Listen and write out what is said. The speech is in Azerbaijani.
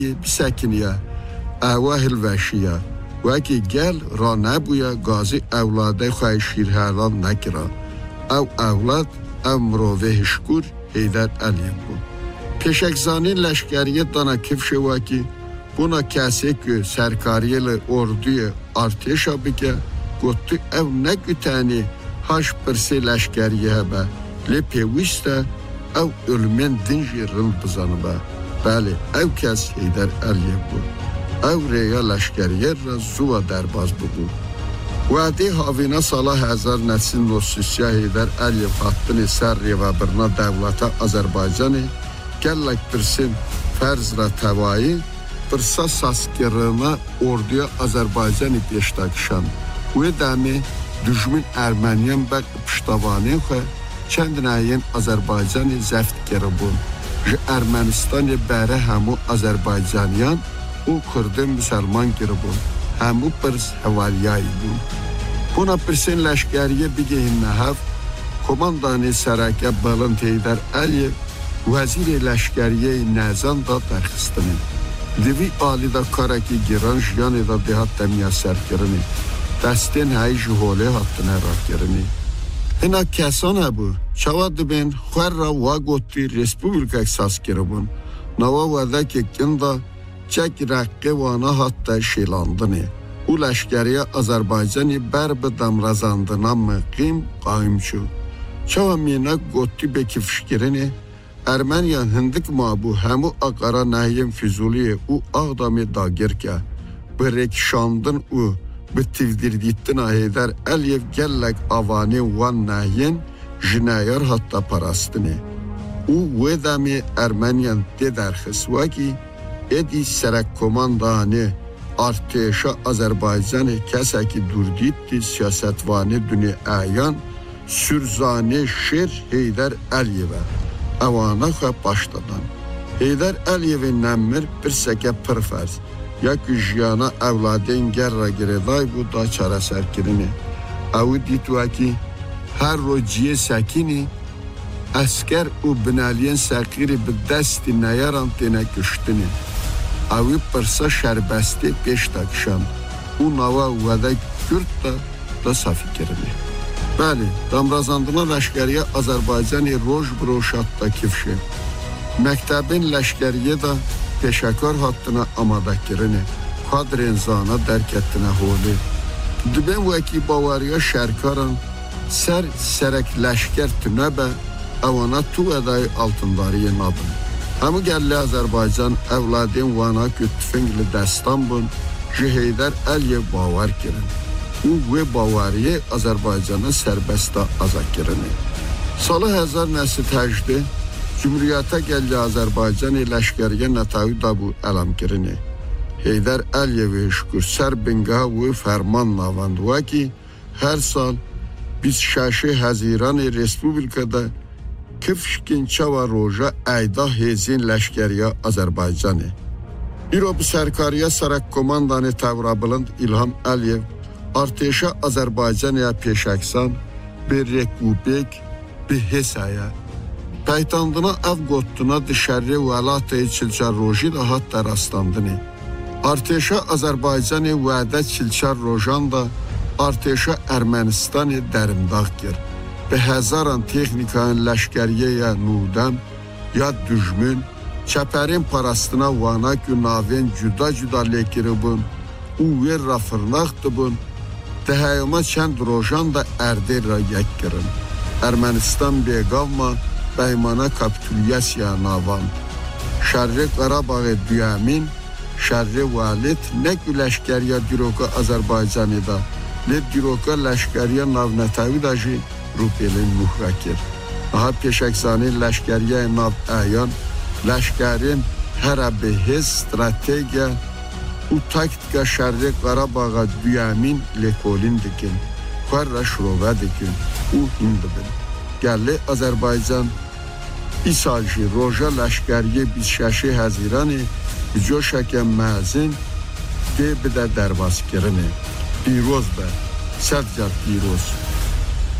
بسکنیه اواهل وشیه و اکی گل را نبویه گازی اولاده خواه شیرهران نکره او اولاد او مروه هشکور حیدر علیه بود. پیشکزانی لشکریه دانا کف شوه که بونا کسی که سرکاریل اردوی ارتشا بگه گوتو او نگو تانی هاش پرسی لشکریه با لی پیوسته او علمین دنجی رند بزانه با. بله او کس حیدر علیه بود. او ریا لشکریه را زوا درباز بود. وعده هاوینا سال 1933 حیدر علیه فاتن سر و برنا دولت آذربایجان گلک پرسین فرض را توایی پرسا ساسکرنا اردوی آذربایجانی پیشتاکشان و دمی دشمن ارمنیان بک پشتوانه خواه چند نایین آذربایجانی زفت کربون ج ارمنستان بره همو آذربایجانیان او کرده مسلمان کربون همو پرس حوالیایی بون. بونا پرسین لشکریه بگه این نهف کماندانی سرکه بلند حیدر علیه وزیر لشکریه نزان دا درخستنه. دوی آلی دا کارکی گران جیان دا دهات دمیا سر کرنه. دستین های جهوله هاتنه را کرنه. اینا کسان هبو چواد بین خوار را واگوتی رسپوبلیک اکساس کربون. نوا وده که کنده چک رقه وانا حتی شیلاندنه. او لشکریه آذربایجانی بر به دمرزاندنا مقیم قایم شد. چوا مینا گوتی به کفشگرنه ارمنیا هندک مابو همو اقارا نهیم فیزولی او آدمی داگر که برکشاندن او به تفدیردیتن حیدر علیه گلک آوانی وان نهین جنایار حتی پراستنه. او ویدامی ارمنیان دی درخصواکی ادی سرک کماندانه ارتشا آذربایجان کسی که دوردیدی سیاستوانی دنیا ایان سرزانه شر حیدر علیه اوانا خواه پاش دادن. حیدر علیه نمر پر سکه پرفرز یا که جیانا اولادین گر را گردای بود دا چاره سر کرنه. او دیتوه که هر روجیه سکینی اسکر و بنالین سقیری به دست نیاران تینه کشتنه. اوی پرسا شربسته پیش تکشان او نوا وده کرد دا صافی کرنه. بله، دامرازاندنا لشکریه آذربایجانی روش بروشات دا کفشه. مکتبین لشکریه دا پیشکار هاتنا آماده کرنه. کادر انزانا درکتنه هوله. دوبین وکی باوریا شرکاران سرک لشکر تنبه اوانا تو ادای altındاری نابن. همو گلی آذربایجان اولادین وانا که تفنگل دستان بون جهیدر علیه باور کرن. او و باوری آذربایجان سربستا آزاد کرنه. سال 1918 جمهوریت گلی آذربایجان لشکریه نتاوی دابو علم کرنه. حیدر علیه و شکر سر بنگاه و فرمان نواندوه که هر سال 26 هزیران رسپوبلیکا دا کفشکین چوا روژا ایدا هزین لشکریه آذربایجانه. ایرو به سرکاریه سرک کماندان تورا بلند ایلهام علیه ارتشا آذربایجان پیشکسان به رکوبک به حسایه. پیتاندنا اف گوتنا دشری ولات چلچار روژی دا هات دراستاندنه. ارتشا آذربایجان وعده چلچار روژان دا ارتشا ارمنستان درمداغ کرد. به هزاران تکنیکان لشکریه یا نودم یا دشمن چپرین پاراستنا وانا که ناوین جدا جدا لیکره بون او ویر را فرناخت بون تهیما چند روژان دا ارده را یک کرن. ارمنستان بیگاو ما بیمانه کپیتولیاسیا ناوان. شرق قراباغ دیامین شرق والد نکو لشکریا دیروکا آذربایجانی دا لی دیروکا لشکریا ناونتاوی دا جی روپیلین محرا کرد. آها پیشکزانی لشکریه ناو ایان لشکرین هر به هز استراتیگیا او تاکتیکا شرق قراباغ دیامین لیکولین دکن خوار را شروع دکن او هند بین. گله آذربایجان ای سالشی روژا لشکریه 26 هزیرانی جوشک مازن ده بده درواز کرنه. پیروز به 100 پیروز.